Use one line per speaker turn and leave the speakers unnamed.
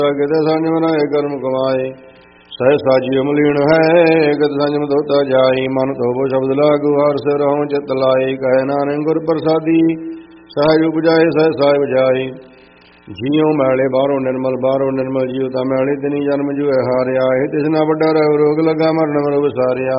ਕਿਤੇ ਸੰਜਮ ਨਾਏ ਕਰਮ ਕਮਾਏ, ਸਹਿ ਸਾਜੀ ਅਮਲੀਣ ਹੈ ਕਿਤ ਸੰਜਮ ਧੋਤਾ ਜਾਈ। ਮਨ ਧੋਵੋ ਸ਼ਬਦ ਲਾਗੂ ਹਰ ਸਿ ਰਹੋ ਚਿਤ ਲਾਈ। ਕਹੈ ਨਾਨਕ ਗੁਰ ਪ੍ਰਸਾਦੀ ਸਹਿਜ ਉਪਜਾਏ ਸਹਿ ਸਾਹਿਬ ਜਾਈ। ਜੀਉ ਮੈਲੇ ਬਾਹਰੋਂ ਨਿਰਮਲ ਜੀਉ ਤਾਂ ਮੈਲੇ ਤਿਨੀ ਜਨਮ ਜੂਐ ਹਾਰਿਆ। ਇਹ ਤਿਸਨਾ ਵੱਡਾ ਰਹਿ ਰੋਗ ਲਗਾ ਮਰਨ ਮਰੋ ਵਿਸਾਰਿਆ।